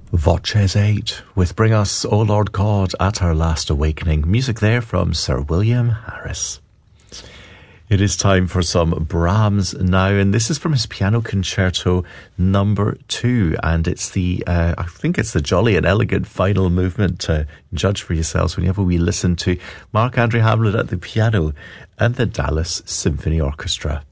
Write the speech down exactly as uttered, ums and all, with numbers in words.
Voces eight with Bring Us, O Lord God, at Our Last Awakening. Music there from Sir William Harris. It is time for some Brahms now, and this is from his Piano Concerto number two, and it's the, uh, I think it's the jolly and elegant final movement. To judge for yourselves whenever we listen to Mark Andre Hamlin at the piano and the Dallas Symphony Orchestra.